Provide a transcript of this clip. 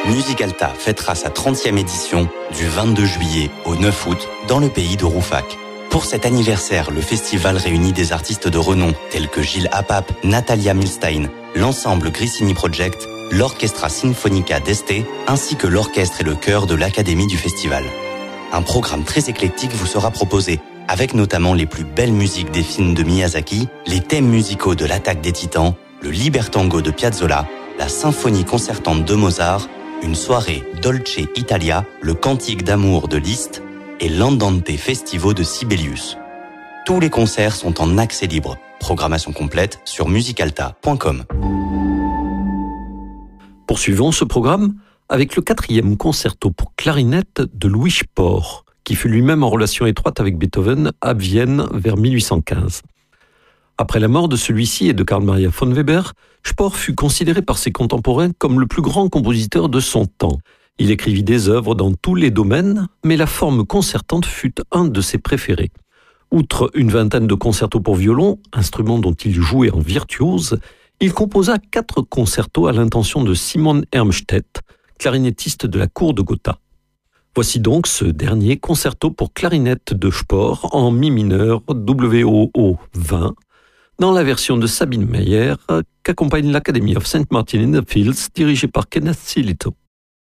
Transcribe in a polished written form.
Musicalta fêtera sa 30e édition du 22 juillet au 9 août dans le pays de Rouffach. Pour cet anniversaire, le festival réunit des artistes de renom tels que Gilles Apap, Natalia Milstein, l'ensemble Grissini Project, l'Orchestra Sinfonica d'Este, ainsi que l'orchestre et le chœur de l'Académie du festival. Un programme très éclectique vous sera proposé, avec notamment les plus belles musiques des films de Miyazaki, les thèmes musicaux de l'Attaque des Titans, le Libertango de Piazzolla, la symphonie concertante de Mozart, une soirée Dolce Italia, le cantique d'amour de Liszt et l'Andante Festivo de Sibelius. Tous les concerts sont en accès libre. Programmation complète sur musicalta.com. Poursuivons ce programme avec le 4e concerto pour clarinette de Louis Spohr, qui fut lui-même en relation étroite avec Beethoven à Vienne vers 1815. Après la mort de celui-ci et de Carl Maria von Weber, Spohr fut considéré par ses contemporains comme le plus grand compositeur de son temps. Il écrivit des œuvres dans tous les domaines, mais la forme concertante fut un de ses préférés. Outre une vingtaine de concertos pour violon, instrument dont il jouait en virtuose, il composa 4 concertos à l'intention de Simon Hermstedt, clarinettiste de la cour de Gotha. Voici donc ce dernier concerto pour clarinette de Spohr en mi mineur WOO 20, dans la version de Sabine Meyer qu'accompagne l'Academy of St. Martin in the Fields dirigée par Kenneth Silito.